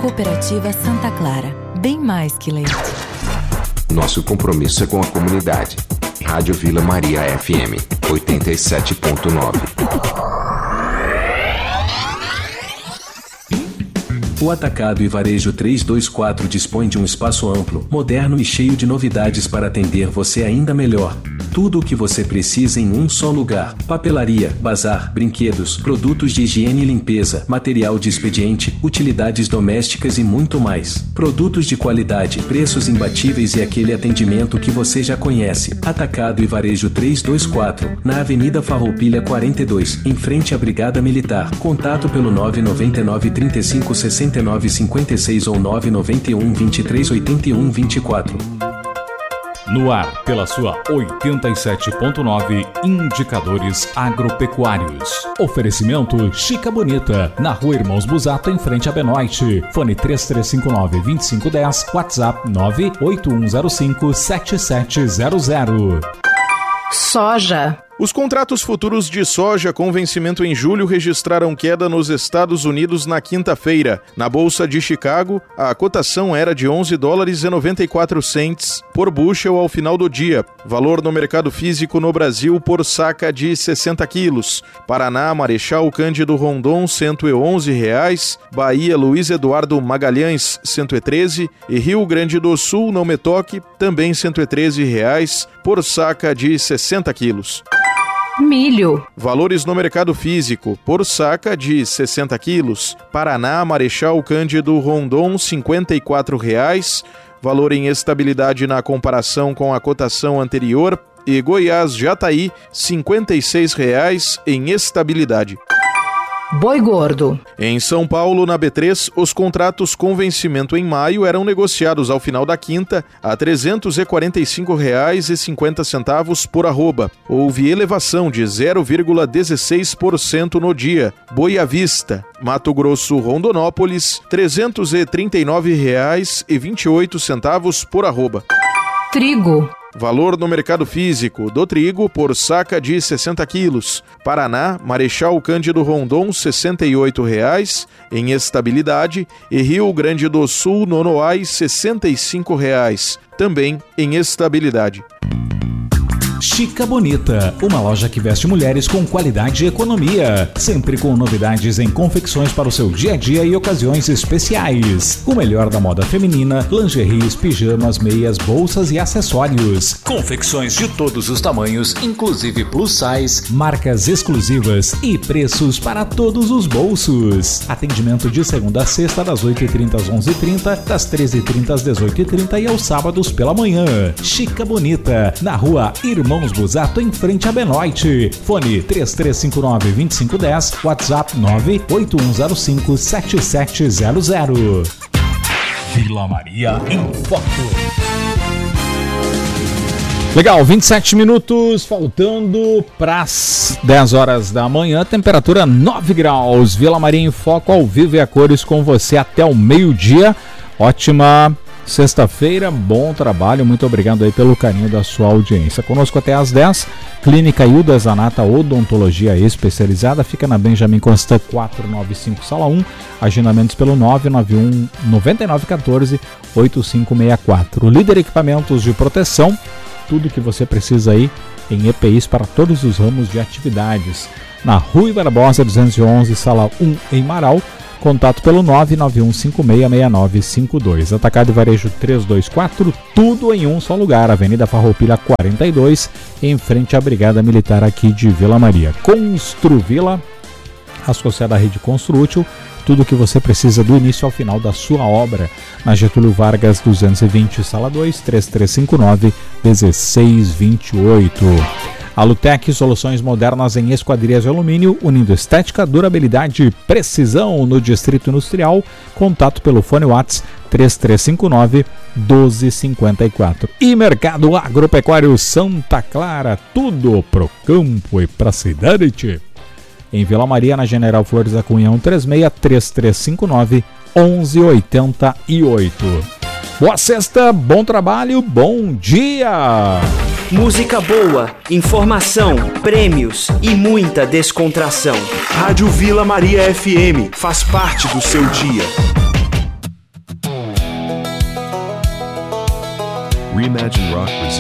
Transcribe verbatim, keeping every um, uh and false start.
Cooperativa Santa Clara, bem mais que leite. Nosso compromisso é com a comunidade. Rádio Vila Maria F M, oitenta e sete ponto nove. O Atacado e Varejo trezentos e vinte e quatro dispõe de um espaço amplo, moderno e cheio de novidades para atender você ainda melhor. Tudo o que você precisa em um só lugar. Papelaria, bazar, brinquedos, produtos de higiene e limpeza, material de expediente, utilidades domésticas e muito mais. Produtos de qualidade, preços imbatíveis e aquele atendimento que você já conhece. Atacado e Varejo trezentos e vinte e quatro, na Avenida Farroupilha quarenta e dois, em frente à Brigada Militar. Contato pelo nove nove nove, trinta e cinco, sessenta e nove, cinquenta e seis ou nove nove um, vinte e três, oitenta e um, vinte e quatro. No ar, pela sua oitenta e sete ponto nove, Indicadores Agropecuários. Oferecimento Chica Bonita, na Rua Irmãos Busato, em frente a Benoite. Fone três três cinco nove, dois cinco um zero, WhatsApp nove oito um zero cinco, sete sete zero zero. Soja. Os contratos futuros de soja com vencimento em julho registraram queda nos Estados Unidos na quinta-feira. Na Bolsa de Chicago, a cotação era de onze dólares e noventa e quatro centes por bushel ao final do dia. Valor no mercado físico no Brasil por saca de sessenta quilos. Paraná, Marechal Cândido Rondon, cento e onze reais. Bahia, Luiz Eduardo Magalhães, cento e treze. E Rio Grande do Sul, Não Me Toque, também cento e treze reais por saca de sessenta quilos. Milho. Valores no mercado físico, por saca de sessenta quilos. Paraná, Marechal Cândido Rondon, cinquenta e quatro reais. Valor em estabilidade na comparação com a cotação anterior. E Goiás, Jataí, cinquenta e seis reais em estabilidade. Boi gordo. Em São Paulo, na B três, os contratos com vencimento em maio eram negociados ao final da quinta a trezentos e quarenta e cinco reais e cinquenta centavos por arroba. Houve elevação de zero vírgula dezesseis por cento no dia. Boi à vista, Mato Grosso, Rondonópolis, trezentos e trinta e nove reais e vinte e oito centavos por arroba. Trigo. Valor no mercado físico do trigo por saca de sessenta quilos. Paraná, Marechal Cândido Rondon, sessenta e oito reais em estabilidade. E Rio Grande do Sul, Nonoai, sessenta e cinco reais, também em estabilidade. Chica Bonita, uma loja que veste mulheres com qualidade e economia, sempre com novidades em confecções para o seu dia a dia e ocasiões especiais. O melhor da moda feminina, lingeries, pijamas, meias, bolsas e acessórios. Confecções de todos os tamanhos, inclusive plus size, marcas exclusivas e preços para todos os bolsos. Atendimento de segunda a sexta, das oito e trinta às onze e trinta, das treze e trinta às dezoito e trinta e aos sábados pela manhã. Chica Bonita, na rua Irmãos Irmãos Busato, em frente a Benoite. Fone três três cinco nove, dois cinco um zero, WhatsApp nove oito um zero cinco, sete sete zero zero. Vila Maria em Foco. Legal, vinte e sete minutos, faltando para as dez horas da manhã, temperatura nove graus. Vila Maria em Foco, ao vivo e a cores com você até o meio-dia. Ótima sexta-feira, bom trabalho, muito obrigado aí pelo carinho da sua audiência. Conosco até às dez, Clínica Hilda Zanata Odontologia Especializada, fica na Benjamin Constant quatrocentos e noventa e cinco, Sala um, agendamentos pelo nove nove um, nove nove um quatro, oito cinco seis quatro. Líder Equipamentos de Proteção, tudo que você precisa aí em E P Is para todos os ramos de atividades. Na Rui Barbosa duzentos e onze, Sala um, em Marau. Contato pelo nove nove um cinco seis seis nove cinco dois. Atacado e Varejo trezentos e vinte e quatro, tudo em um só lugar. Avenida Farroupilha quarenta e dois, em frente à Brigada Militar aqui de Vila Maria. Construvila, associada à rede Construútil, tudo o que você precisa do início ao final da sua obra. Na Getúlio Vargas duzentos e vinte, Sala dois, três três cinco nove, um seis dois oito. Alutec, soluções modernas em esquadrias de alumínio, unindo estética, durabilidade e precisão no Distrito Industrial. Contato pelo fone WhatsApp três três cinco nove, um dois cinco quatro. E Mercado Agropecuário Santa Clara, tudo pro campo e pra cidade. Em Vila Maria, na General Flores da Cunha cento e trinta e seis, três três cinco nove, um um oito oito. Boa sexta, bom trabalho, bom dia! Música boa, informação, prêmios e muita descontração. Rádio Vila Maria F M faz parte do seu dia. Reimagine Rock presents